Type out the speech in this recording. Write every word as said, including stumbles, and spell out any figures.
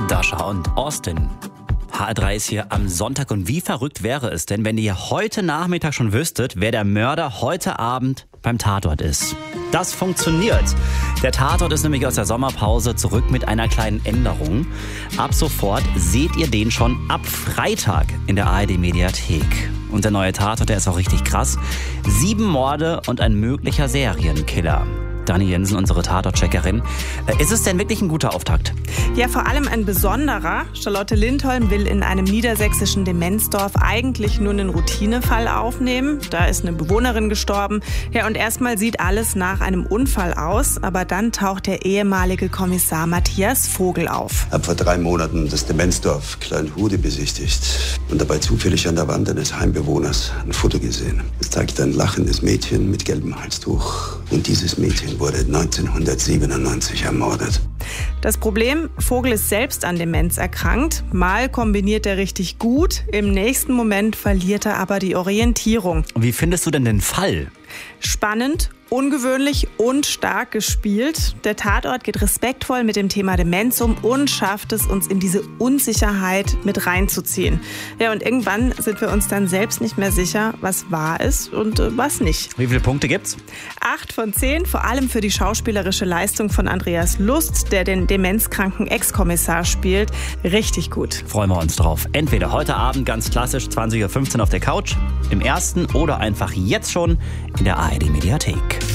Dasha und Austin. H R drei ist hier am Sonntag und wie verrückt wäre es denn, wenn ihr heute Nachmittag schon wüsstet, wer der Mörder heute Abend beim Tatort ist. Das funktioniert. Der Tatort ist nämlich aus der Sommerpause zurück mit einer kleinen Änderung. Ab sofort seht ihr den schon ab Freitag in der A R D-Mediathek. Und der neue Tatort, der ist auch richtig krass. Sieben Morde und ein möglicher Serienkiller. Dani Jensen, unsere Tatort-Checkerin. Ist es denn wirklich ein guter Auftakt? Ja, vor allem ein besonderer. Charlotte Lindholm will in einem niedersächsischen Demenzdorf eigentlich nur einen Routinefall aufnehmen. Da ist eine Bewohnerin gestorben. Ja, und erstmal sieht alles nach einem Unfall aus. Aber dann taucht der ehemalige Kommissar Matthias Vogel auf. Ich habe vor drei Monaten das Demenzdorf Kleinhude besichtigt und dabei zufällig an der Wand eines Heimbewohners ein Foto gesehen. Es zeigt ein lachendes Mädchen mit gelbem Halstuch. Und dieses Mädchen wurde neunzehnhundertsiebenundneunzig ermordet. Das Problem, Vogel ist selbst an Demenz erkrankt. Mal kombiniert er richtig gut, im nächsten Moment verliert er aber die Orientierung. Wie findest du denn den Fall? Spannend, ungewöhnlich und stark gespielt. Der Tatort geht respektvoll mit dem Thema Demenz um und schafft es, uns in diese Unsicherheit mit reinzuziehen. Ja, und irgendwann sind wir uns dann selbst nicht mehr sicher, was wahr ist und äh, was nicht. Wie viele Punkte gibt's? Acht von zehn, vor allem für die schauspielerische Leistung von Andreas Lust, der den demenzkranken Ex-Kommissar spielt. Richtig gut. Freuen wir uns drauf. Entweder heute Abend ganz klassisch zwanzig Uhr fünfzehn auf der Couch, im ersten oder einfach jetzt schon in der A R D-Mediathek.